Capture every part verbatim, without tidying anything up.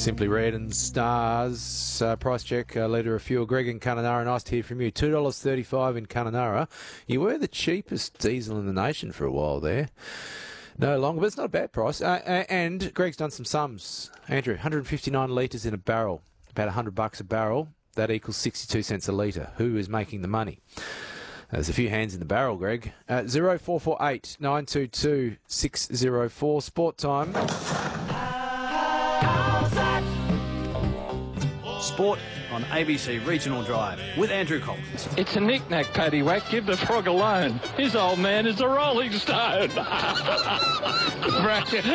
Simply Red and Stars. Uh, price check, uh, litre of fuel. Greg in Kununurra, nice to hear from you. two dollars thirty-five in Kununurra. You were the cheapest diesel in the nation for a while there. No longer, but it's not a bad price. Uh, and Greg's done some sums. Andrew, one hundred fifty-nine litres in a barrel, about one hundred bucks a barrel. That equals sixty-two cents a litre. Who is making the money? There's a few hands in the barrel, Greg. Uh, zero four four eight nine two two six zero four. Sport time. Sport on A B C Regional Drive with Andrew Collins. It's a knick-knack, paddywhack. Give the frog alone. His old man is a rolling stone. Bracket.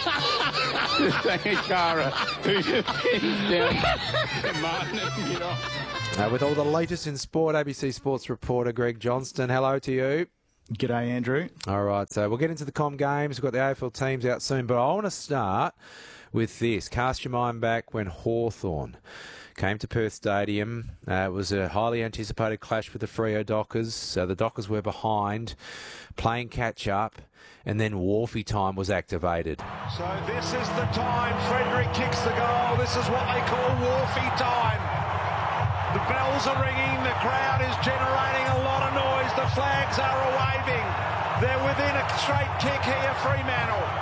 Cara, who's your pins down? Martin, get off. Uh, with all the latest in sport, A B C Sports reporter Greg Johnston. Hello to you. G'day, Andrew. All right, so we'll get into the Com Games. We've got the A F L teams out soon, but I want to start with this. Cast your mind back when Hawthorn came to Perth Stadium. Uh, it was a highly anticipated clash with the Freo Dockers. Uh, the Dockers were behind, playing catch-up, and then Wharfie time was activated. So this is the time. Frederick kicks the goal. This is what they call Wharfie time. The bells are ringing. The crowd is generating a lot of noise. The flags are waving. They're within a straight kick here, Fremantle.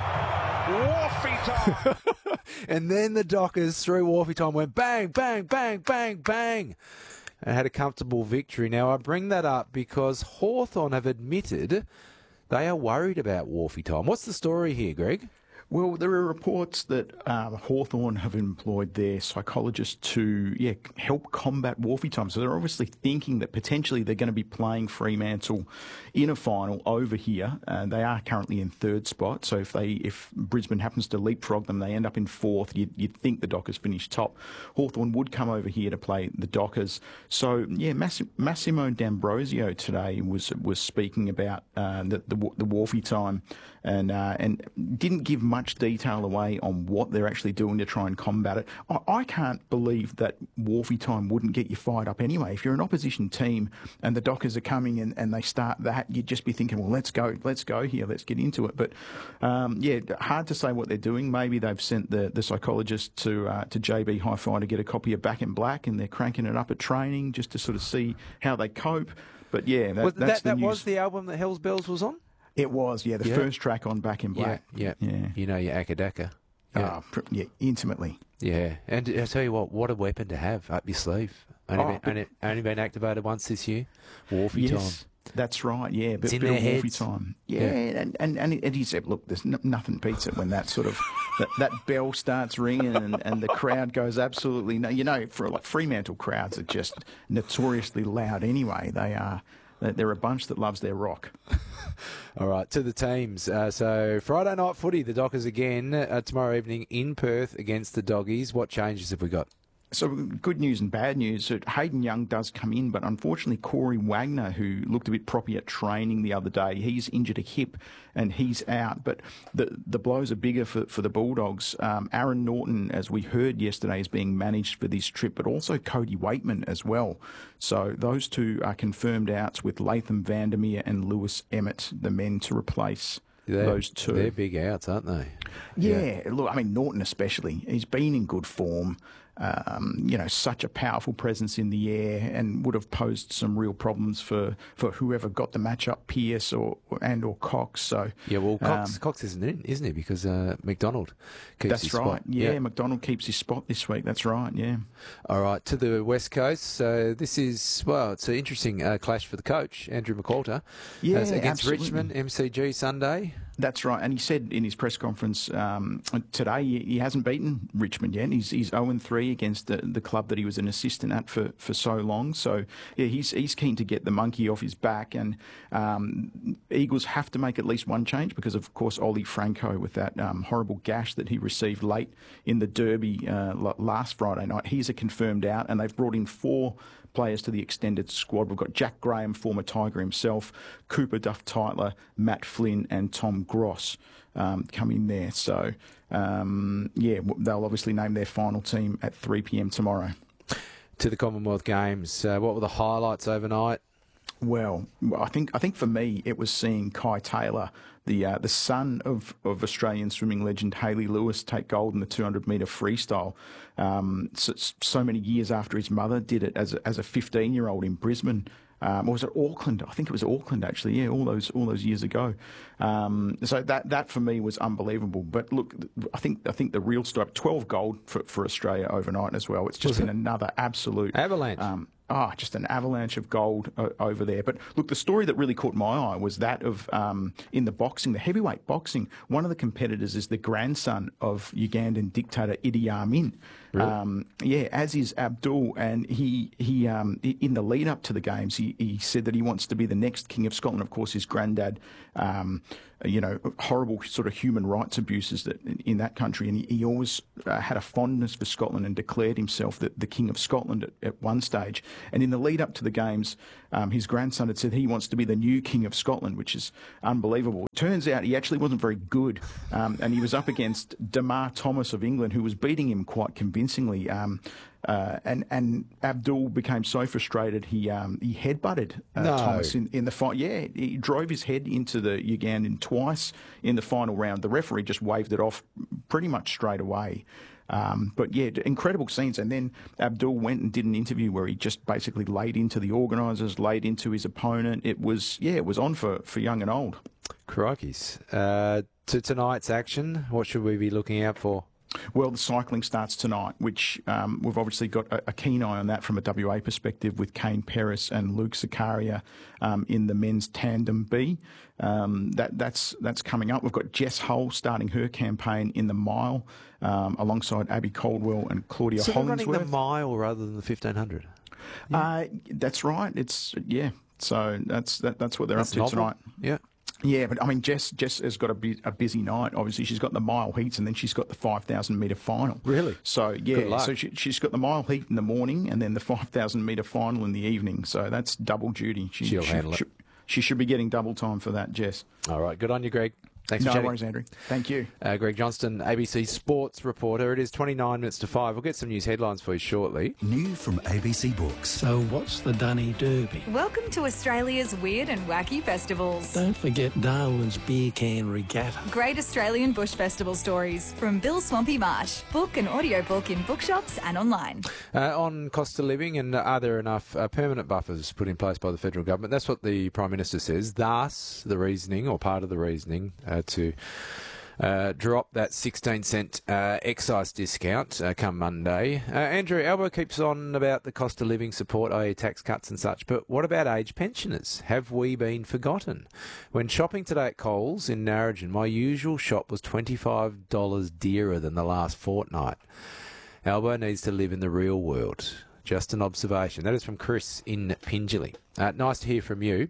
Wharfie time. And then the Dockers, through Wharfie time, went bang, bang, bang, bang, bang, and had a comfortable victory. Now, I bring that up because Hawthorn have admitted they are worried about Wharfie time. What's the story here, Greg? Well, there are reports that um, Hawthorn have employed their psychologists to yeah help combat Wharfie time. So they're obviously thinking that potentially they're going to be playing Fremantle in a final over here. Uh, they are currently in third spot. So if they if Brisbane happens to leapfrog them, they end up in fourth. You'd, you'd think the Dockers finish top. Hawthorn would come over here to play the Dockers. So yeah, Mass- Massimo D'Ambrosio today was was speaking about uh, the, the the Wharfie time and uh, and didn't give much much detail away on what they're actually doing to try and combat it. I, I can't believe that Wharfie time wouldn't get you fired up anyway. If you're an opposition team and the Dockers are coming and, and they start that, you'd just be thinking, well, let's go, let's go here, let's get into it. But um, yeah, hard to say what they're doing. Maybe they've sent the, the psychologist to uh, to J B Hi-Fi to get a copy of Back in Black, and they're cranking it up at training just to sort of see how they cope. But yeah, that, well, that's that, the that news. was the album that Hells Bells was on? It was, yeah, the yeah. first track on Back in Black. Yeah, yeah. yeah. You know your Akadaka. Yeah. Oh, yeah, intimately. Yeah, and I tell you what, what a weapon to have up your sleeve. Only, Oh, been, but- only, only been activated once this year. Wharfie Yes, time. that's right, yeah. But It's in bit their of Wharfie heads. time. Yeah, Yeah. and, and, and, and he said, look, there's n- nothing beats it when that sort of, that, that bell starts ringing and, and the crowd goes absolutely, no, you know, for like Fremantle crowds are just notoriously loud anyway. They are, they're a bunch that loves their rock. All right, to the teams. Uh, so Friday night footy, the Dockers again uh, tomorrow evening in Perth against the Doggies. What changes have we got? So good news and bad news. So Hayden Young does come in, but unfortunately Corey Wagner, who looked a bit proppy at training the other day, he's injured a hip and he's out. But the the blows are bigger for, for the Bulldogs. Um, Aaron Norton, as we heard yesterday, is being managed for this trip, but also Cody Waitman as well. So those two are confirmed outs with Latham Vandermeer and Lewis Emmett, the men to replace They're, those two. They're big outs, aren't they? Yeah, look, I mean, Norton especially, he's been in good form. Um, you know, such a powerful presence in the air and would have posed some real problems for, for whoever got the matchup, Pearce or and or Cox. So Yeah, well, Cox, um, Cox isn't in, isn't he? Because uh, McDonald keeps that's his right. spot. Yeah, McDonald keeps his spot this week. That's right. Yeah. All right, to the West Coast. So this is, well, it's an interesting uh, clash for the coach, Andrew McQualter. Yeah, uh, against absolutely. Richmond, M C G Sunday. That's right, and he said in his press conference um, today he, he hasn't beaten Richmond yet. He's he's zero and three against the, the club that he was an assistant at for, for so long. So yeah, he's he's keen to get the monkey off his back, and um, Eagles have to make at least one change because of course Ollie Franco with that um, horrible gash that he received late in the Derby uh, last Friday night. He's a confirmed out, and they've brought in four players to the extended squad. We've got Jack Graham, former Tiger himself, Cooper Duff-Tytler, Matt Flynn and Tom Gross um, come in there. So, um, yeah, they'll obviously name their final team at three p.m. tomorrow. To the Commonwealth Games, uh, what were the highlights overnight? Well, I think I think for me it was seeing Kai Taylor, the uh, the son of, of Australian swimming legend Hayley Lewis, take gold in the two hundred metre freestyle. Um, so, so many years after his mother did it as a, as a fifteen year old in Brisbane. Um, or was it Auckland? I think it was Auckland actually. Yeah, all those all those years ago. Um, so that that for me was unbelievable. But look, I think I think the real story, twelve gold for, for Australia overnight as well. It's just Was been it? another absolute Avalanche. Um, Ah, just an avalanche of gold o- over there. But look, the story that really caught my eye was that of um, in the boxing, the heavyweight boxing. One of the competitors is the grandson of Ugandan dictator Idi Amin. Really? Um, yeah, as is Abdul, and he he um, i- in the lead up to the games, he, he said that he wants to be the next king of Scotland. Of course, his granddad. Um, you know, horrible sort of human rights abuses that in, in that country, and he, he always uh, had a fondness for Scotland and declared himself the, the king of Scotland at, at one stage. And in the lead up to the games, um, his grandson had said he wants to be the new king of Scotland, which is unbelievable. It turns out he actually wasn't very good, um, and he was up against Damar Thomas of England, who was beating him quite convincingly. Um, Uh, and and Abdul became so frustrated he um, he headbutted uh, No. Thomas in, in the fight. Yeah, he drove his head into the Ugandan twice in the final round. The referee just waved it off pretty much straight away. Um, but yeah, incredible scenes. And then Abdul went and did an interview where he just basically laid into the organisers, laid into his opponent. It was yeah, it was on for, for young and old. Crikeys. Uh, to tonight's action, what should we be looking out for? Well, the cycling starts tonight, which um, we've obviously got a, a keen eye on that from a W A perspective with Kane Perez and Luke Zakaria um, in the men's tandem B. Um, that that's that's coming up. We've got Jess Hull starting her campaign in the mile um, alongside Abby Caldwell and Claudia So they're running Hollingsworth. the mile rather than the fifteen hundred. Uh, that's right. It's yeah. So that's that, that's what they're That's up to novel. tonight. Yeah. Yeah, but I mean, Jess Jess has got a, bu- a busy night. Obviously, she's got the mile heats, and then she's got the five thousand metre final. Really? So Good yeah, luck. so she, she's got the mile heat in the morning, and then the five thousand metre final in the evening. So that's double duty. She, She'll she, handle it. She, she should be getting double time for that, Jess. All right. Good on you, Greg. Thanks No for chatting. worries, Andrew. Thank you. Uh, Greg Johnston, A B C Sports reporter. It is twenty-nine minutes to five. We'll get some news headlines for you shortly. New from A B C Books. So what's the Dunny Derby? Welcome to Australia's weird and wacky festivals. Don't forget Darwin's Beer Can Regatta. Great Australian Bush Festival stories from Bill Swampy Marsh. Book an audiobook in bookshops and online. Uh, on cost of living, and are there enough uh, permanent buffers put in place by the federal government? That's what the Prime Minister says. Thus, the reasoning, or part of the reasoning, uh, to uh, drop that sixteen cent uh, excise discount uh, come Monday. Uh, Andrew, Albo keeps on about the cost of living support, that is tax cuts and such, but what about age pensioners? Have we been forgotten? When shopping today at Coles in Narrogin, my usual shop was twenty-five dollars dearer than the last fortnight. Albo needs to live in the real world. Just an observation. That is from Chris in Pingelly. Uh, nice to hear from you.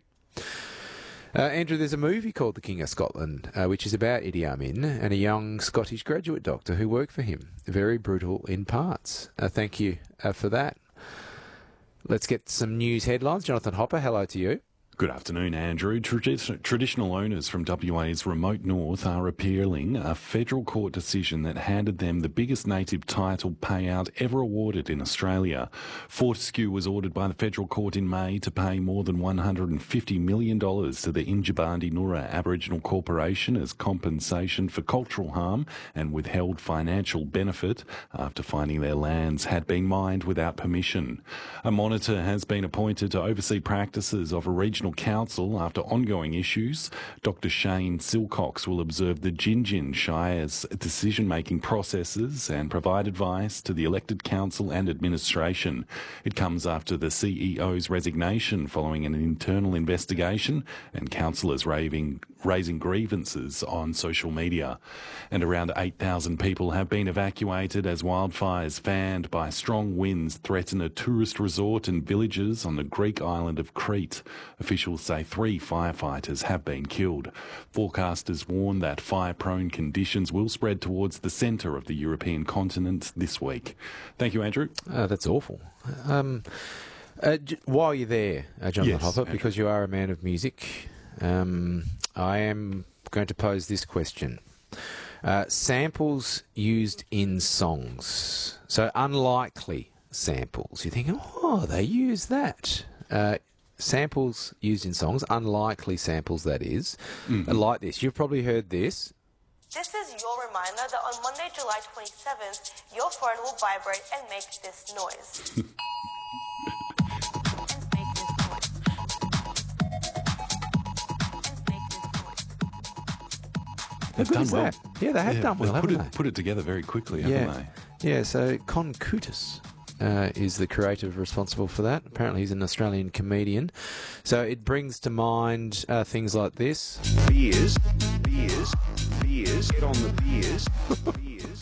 Uh, Andrew, there's a movie called The King of Scotland, uh, which is about Idi Amin and a young Scottish graduate doctor who worked for him. Very brutal in parts. Uh, thank you uh, for that. Let's get some news headlines. Jonathan Hopper, hello to you. Good afternoon, Andrew. Tradi- traditional owners from W A's remote north are appealing a federal court decision that handed them the biggest native title payout ever awarded in Australia. Fortescue was ordered by the federal court in May to pay more than one hundred fifty million dollars to the Injibandi Nura Aboriginal Corporation as compensation for cultural harm and withheld financial benefit after finding their lands had been mined without permission. A monitor has been appointed to oversee practices of a regional council after ongoing issues. Doctor Shane Silcox will observe the Gingin Shire's decision-making processes and provide advice to the elected council and administration. It comes after the C E O's resignation following an internal investigation and councillors raving, raising grievances on social media. And around eight thousand people have been evacuated as wildfires fanned by strong winds threaten a tourist resort and villages on the Greek island of Crete. Officials say three firefighters have been killed. Forecasters warn that fire-prone conditions will spread towards the centre of the European continent this week. Thank you, Andrew. Uh, that's awful. Um, uh, j- while you're there, uh, Jonathan Yes, Hopper, Andrew. because you are a man of music, um, I am going to pose this question. Uh, samples used in songs. So unlikely samples. You think, oh, they use that. Uh, samples used in songs, unlikely samples that is, Mm-hmm. are like this. You've probably heard this. This is your reminder that on Monday, July twenty-seventh, your phone will vibrate and make this noise. and make this noise. And make this noise. How good is well. that? Yeah, they have Yeah, done well, they've put haven't it, they? put it together very quickly, haven't Yeah. they? Yeah, so Concutus uh, is the creative responsible for that. Apparently he's an Australian comedian. So it brings to mind uh, things like this. Beers, beers, beers, get on the beers, beers.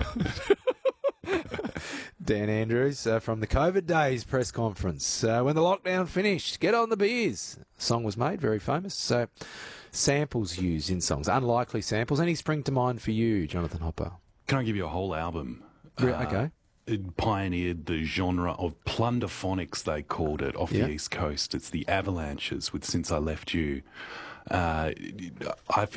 Dan Andrews uh, from the COVID days press conference. Uh, when the lockdown finished, get on the beers. Song was made, very famous. So samples used in songs, unlikely samples. Any spring to mind for you, Jonathan Hopper? Can I give you a whole album? Re- Uh, okay. It pioneered the genre of plunderphonics, they called it, off Yeah. the East Coast. It's the Avalanches with Since I Left You. Uh, I